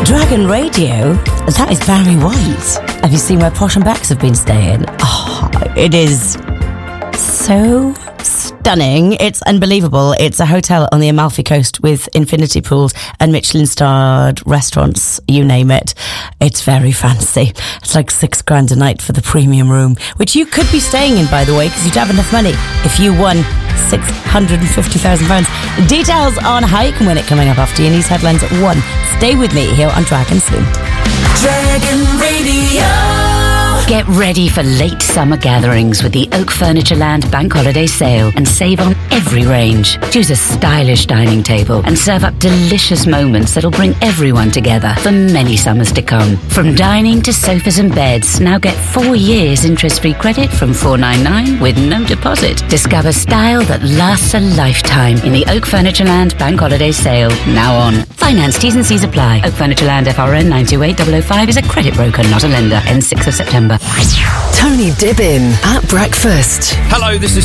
Dragon Radio? That is Barry White. Have you seen where Posh and Becks have been staying? Oh, it is so stunning. It's unbelievable. It's a hotel on the Amalfi Coast with infinity pools and Michelin-starred restaurants, you name it. It's very fancy. It's like $6,000 a night for the premium room, which you could be staying in, by the way, because you'd have enough money if you won £650,000. Details on how you can win it coming up after your news headlines at 1. Stay with me here on Dragon soon. Dragon Radio. Get ready for late summer gatherings with the Oak Furnitureland Bank Holiday Sale and save on every range. Choose a stylish dining table and serve up delicious moments that'll bring everyone together for many summers to come. From dining to sofas and beds, now get 4 years interest-free credit from $499 with no deposit. Discover style that lasts a lifetime in the Oak Furnitureland Bank Holiday Sale, now on. Finance T's and C's apply. Oak Furnitureland FRN 928005 is a credit broker, not a lender. Ends 6th of September. Tony Dibbin at breakfast. Hello, this is